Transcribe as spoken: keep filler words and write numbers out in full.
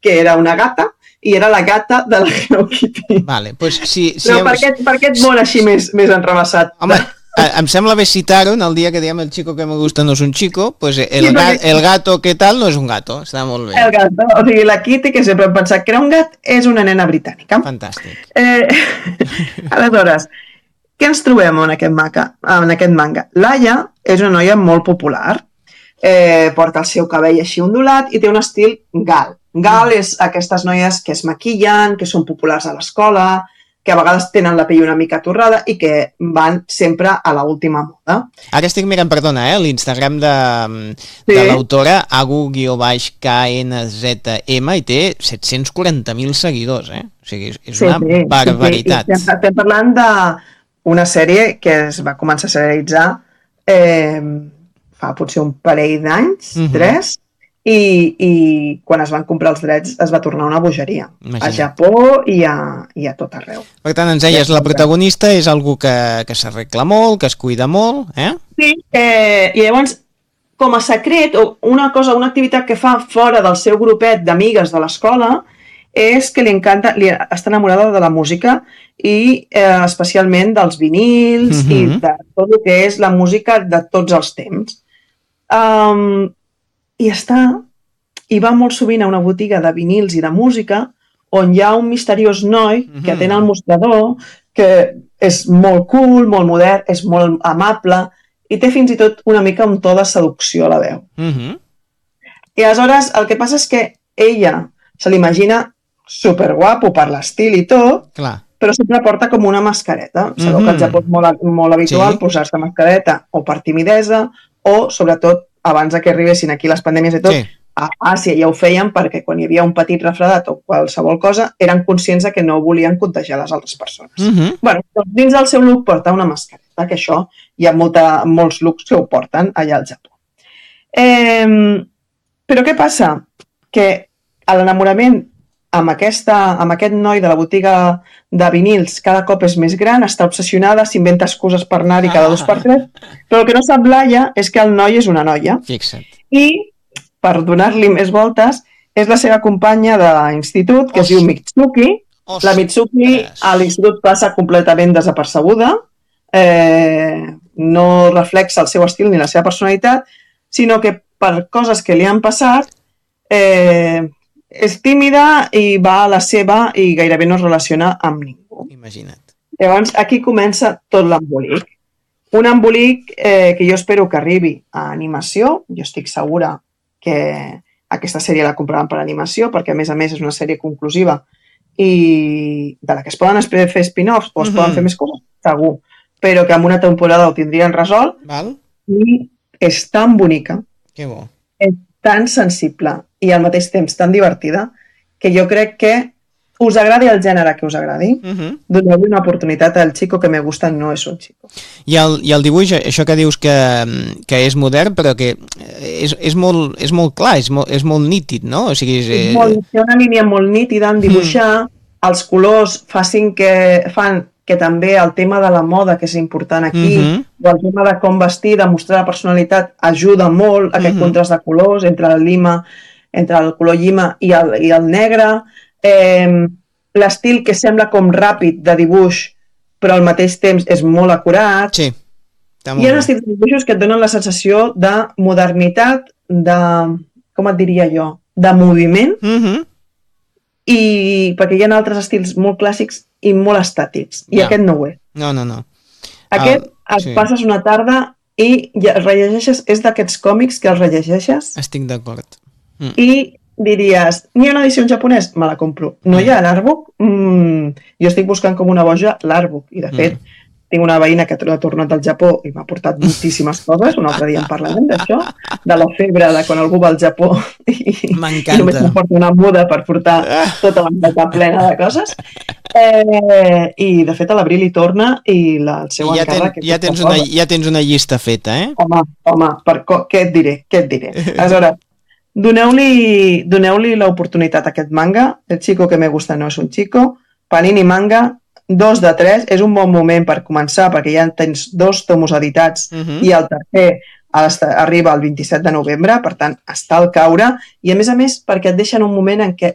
que era una gata i era la gata de la Hello Kitty. Vale, pues si, si Però hem... per aquest, per aquest món així més, més enrevessat. Home, em sembla bé citar-ho en el dia que diem el chico que me gusta no és un chico, pues el, Sí, ga, perquè- el gato que tal no és un gato, està molt bé. El gat, no? O sigui, la Kitty, que sempre hem pensat que era un gat, és una nena britànica. Fantàstic. Eh, aleshores, què ens trobem en aquest, maca, en aquest manga? Laia és una noia molt popular, eh, porta el seu cabell així ondulat i té un estil gal. Gal és aquestes noies que es maquillen, que són populars a l'escola, que a vegades tenen la pell una mica torrada i que van sempre a l'última moda. Ara estic mirant, perdona, eh, l'Instagram de, Sí. de l'autora, agu-k n z m, i té set-cents quaranta mil seguidors, eh? O sigui, és, és Sí, una sí, barbaritat. sí, sí. Estem, estem parlant d'una sèrie que es va començar a serialitzar eh, fa potser un parell d'anys, Mhm. tres, i, i quan es van comprar els drets es va tornar una bogeria. Imagina't. A Japó i a, i a tot arreu. Per tant, ens deies, la protagonista és algú que, que s'arregla molt, que es cuida molt, eh? Sí, eh, i llavors, com a secret, o una cosa, una activitat que fa fora del seu grupet d'amigues de l'escola, és que li encanta, li està enamorada de la música i eh, especialment dels vinils Mhm. i de tot el que és la música de tots els temps. Um, I està, i va molt sovint a una botiga de vinils i de música on hi ha un misteriós noi que Mhm. atén al mostrador, que és molt cool, molt modern, és molt amable i té fins i tot una mica un to de seducció a la veu. Mhm. I aleshores el que passa és que ella se l'imagina superguapo per l'estil i tot, Clar. però sempre porta com una mascareta. Sabeu Mhm. que al Japó és molt, molt habitual Sí. posar-se mascareta o per timidesa o, sobretot, abans de que arribessin aquí les pandèmies i tot, Sí. a Àsia ja ho feien perquè quan hi havia un petit refredat o qualsevol cosa eren conscients de que no volien contagiar les altres persones. Mhm. Bueno, doncs dins del seu look porta una mascareta, que això hi ha molta, molts looks que ho porten allà al Japó. Eh, però què passa? Que l'enamorament amb, aquesta, amb aquest noi de la botiga de vinils cada cop és més gran, està obsessionada, s'inventa excuses per anar-hi cada dos per tres, però el que no sap Laia és que el noi és una noia. Fixa't. I, per donar-li més voltes, és la seva companya d'institut, que es diu Mitsuki. La Mitsuki a l'institut passa completament desapercebuda, eh, no reflexa el seu estil ni la seva personalitat, sinó que per coses que li han passat eh, és tímida i va a la seva i gairebé no es relaciona amb ningú. Imagina't. Llavors, aquí comença tot l'embolic. Un embolic eh, que jo espero que arribi a animació. Jo estic segura que aquesta sèrie la compraran per animació, perquè a més a més és una sèrie conclusiva i de la que es poden fer spin-offs o es Mhm. poden fer més coses, segur, però que en una temporada ho tindrien resolt. Val? I és tan bonica, Que bo. és tan sensible i al mateix temps tan divertida que jo crec que us agradi el gènere que us agradi, Mhm. doneu-li una oportunitat al Chico que me gusta no és un chico. I el, i el dibuix, això que dius que, que és modern, però que és, és, molt, és molt clar, és molt, és molt nítid, no? O sigui, és, És molt, té una línia molt nítida en dibuixar, mm. els colors facin que, fan que també el tema de la moda, que és important aquí, Mhm. o el tema de com vestir, de mostrar la personalitat, ajuda molt aquest Mhm. contrast de colors entre el lima, entre el color llima i el, i el negre, eh, l'estil que sembla com ràpid de dibuix, però al mateix temps és molt acurat. Sí. Està molt Hi ha bé. estils de dibuixos que et donen la sensació de modernitat, de, com et diria jo, de moviment, Mhm. i perquè hi ha altres estils molt clàssics i molt estàtics, i Ja. aquest no ho és. No, no, no. Aquest Ah, et sí. passes una tarda i ja el rellegeixes, és d'aquests còmics que els rellegeixes Estic d'acord. Mm. i diries, n'hi ha una edició en japonès? Me la compro. No hi ha l'Artbook? Mm, jo estic buscant com una boja l'Artbook, i de fet tinc una veïna que ha tornat del Japó i m'ha portat moltíssimes coses, un altre dia en parlarem d'això, de la febre de quan algú va al Japó i, M'encanta. i només m'emporta una muda per portar tota la maleta plena de coses. Eh, I de fet a l'abril hi torna i la, el seu I ja, ten, encàrrec... és ja, tens una, coses. ja tens una llista feta, eh? Home, home, per co què et diré? Què et diré? Aleshores, doneu-li doneu-li l'oportunitat a aquest manga. El chico que me gusta no és un chico. Panini Manga, dos de tres, és un bon moment per començar perquè ja tens dos tomos editats Mhm. i el tercer arriba el vint-i-set de novembre, per tant està al caure, i a més a més perquè et deixen un moment en què